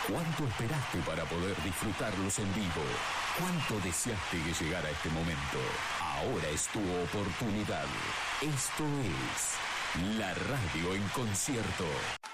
¿Cuánto esperaste para poder disfrutarlos en vivo? ¿Cuánto deseaste que llegara este momento? Ahora es tu oportunidad. Esto es La Radio en Concierto.